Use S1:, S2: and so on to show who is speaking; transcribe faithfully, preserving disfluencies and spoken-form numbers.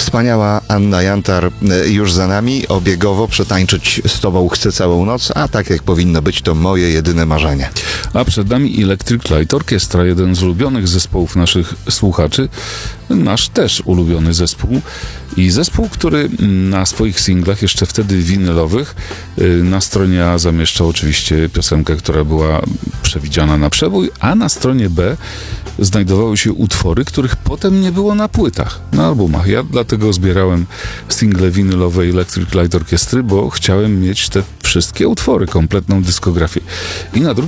S1: Wspaniała Anna Jantar już za nami. Obiegowo przetańczyć z tobą chcę całą noc, a tak jak powinno być, to moje jedyne marzenie.
S2: A przed nami Electric Light Orchestra, jeden z ulubionych zespołów naszych słuchaczy, nasz też ulubiony zespół i zespół, który na swoich singlach, jeszcze wtedy winylowych, na stronie A zamieszczał oczywiście piosenkę, która była przewidziana na przebój, a na stronie B znajdowały się utwory, których potem nie było na płytach, na albumach. Ja dlatego zbierałem single winylowe Electric Light Orchestry, bo chciałem mieć te wszystkie utwory, kompletną dyskografię. I na drugim